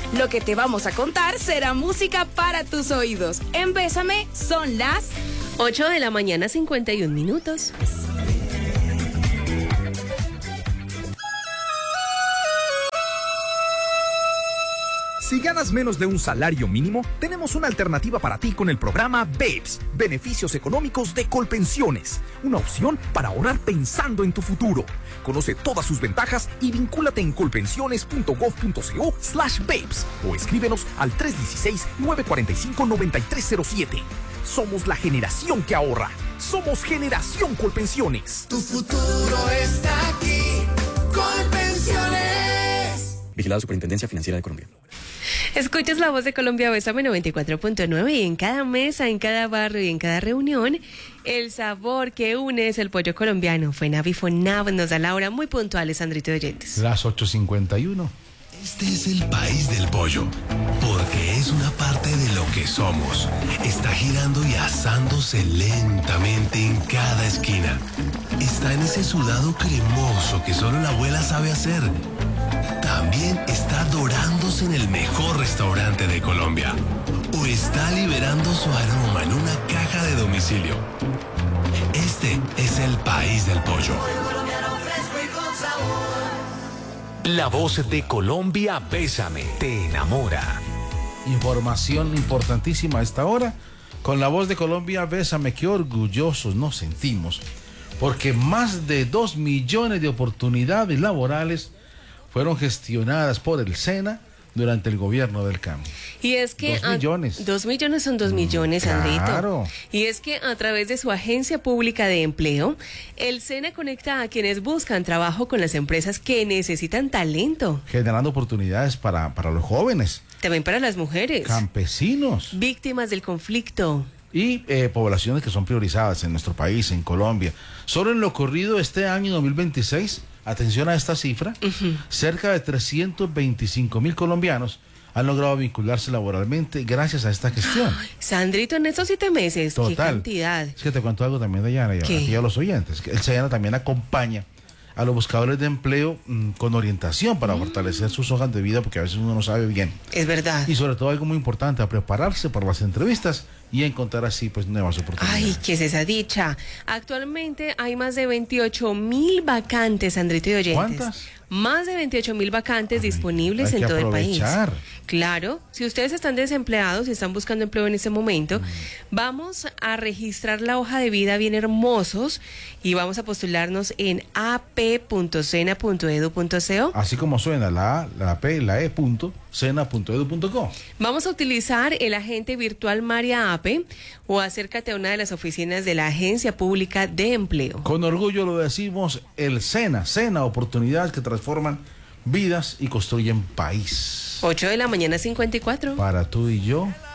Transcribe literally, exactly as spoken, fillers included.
Lo que te vamos a contar será música para tus oídos. En Bésame son las ocho de la mañana, cincuenta y un minutos. Si ganas menos de un salario mínimo, tenemos una alternativa para ti con el programa BEPS, Beneficios Económicos de Colpensiones. Una opción para ahorrar pensando en tu futuro. Conoce todas sus ventajas y vincúlate en colpensiones.gov.co slash BEPS o escríbenos al tres uno seis, nueve cuatro cinco, nueve tres cero siete. Somos la generación que ahorra. Somos Generación Colpensiones. Tu futuro está aquí. Colpensiones. Vigilado Superintendencia Financiera de Colombia. Escuchas La Voz de Colombia, Bésame noventa y cuatro punto nueve, y en cada mesa, en cada barrio y en cada reunión, el sabor que une es el pollo colombiano. FENAV y FONAV nos da la hora muy puntual, Sandrito de oyentes. Las ocho cincuenta y uno. Este es el país del pollo, porque es una parte de lo que somos. Está girando y asándose lentamente en cada esquina. Está en ese sudado cremoso que solo la abuela sabe hacer. También está dorándose en el mejor restaurante de Colombia. O está liberando su aroma en una caja de domicilio. Este es el país del pollo. La Voz de Colombia, Bésame, te enamora. Información importantísima a esta hora. Con La Voz de Colombia, Bésame, qué orgullosos nos sentimos, porque más de dos millones de oportunidades laborales fueron gestionadas por el SENA durante el gobierno del cambio. Y es que... Dos millones. A, dos millones son dos millones, mm, Sandrito. Claro. Y es que a través de su agencia pública de empleo, el SENA conecta a quienes buscan trabajo con las empresas que necesitan talento. Generando oportunidades para, para los jóvenes. También para las mujeres. Campesinos. Víctimas del conflicto. Y eh, poblaciones que son priorizadas en nuestro país, en Colombia. Solo en lo corrido este año dos mil veintiséis, atención a esta cifra, uh-huh. cerca de trescientos veinticinco mil colombianos han logrado vincularse laboralmente gracias a esta gestión. Ay, Sandrito, en estos siete meses, Total. qué cantidad. Es que te cuento algo también de Yana y aquí a los oyentes, que el SENA también acompaña a los buscadores de empleo mmm, con orientación para mm. fortalecer sus hojas de vida, porque a veces uno no sabe bien. Es verdad. Y sobre todo algo muy importante, a prepararse para las entrevistas y encontrar así pues nuevas oportunidades. Ay, ¿qué es esa dicha? Actualmente hay más de veintiocho mil vacantes, Sandrito y oyentes. ¿Cuántas? Más de veintiocho mil vacantes Ay, disponibles en todo aprovechar. el país. Claro, si ustedes están desempleados y están buscando empleo en este momento, mm. vamos a registrar la hoja de vida bien hermosos y vamos a postularnos en a p punto sena punto edu punto co. Así como suena, la A, la P, la E punto sena punto edu punto co. Vamos a utilizar el agente virtual María Ape o acércate a una de las oficinas de la Agencia Pública de Empleo. Con orgullo lo decimos, el SENA, SENA, oportunidades que transforman vidas y construyen país. ocho de la mañana, cincuenta y cuatro. Para tú y yo.